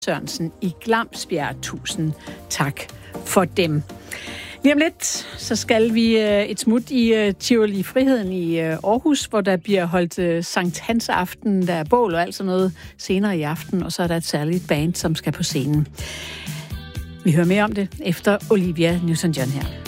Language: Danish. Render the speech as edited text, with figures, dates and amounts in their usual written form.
Sørensen i Glamsbjerg. Tusind tak for dem. Lige om lidt, så skal vi et smut i Tivoli Friheden i Aarhus, hvor der bliver holdt Sankt Hans aften, der er bål og alt sådan noget senere i aften, og så er der et særligt band, som skal på scenen. Vi hører mere om det efter Olivia Newton-John her.